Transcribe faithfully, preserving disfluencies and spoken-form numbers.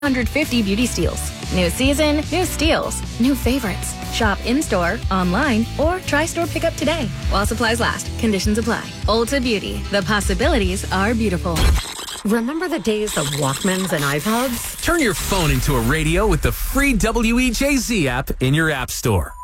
one hundred fifty beauty steals. New season, new steals, new favorites. Shop in-store, online, or try store pickup today. While supplies last, conditions apply. Ulta Beauty. The possibilities are beautiful. Remember the days of Walkmans and iPods? Turn your phone into a radio with the free W E J Z app in your app store.